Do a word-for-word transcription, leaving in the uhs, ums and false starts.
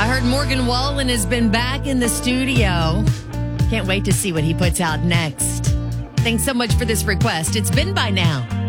I heard Morgan Wallen has been back in the studio. Can't wait to see what he puts out next. Thanks so much for this request. It's been by now.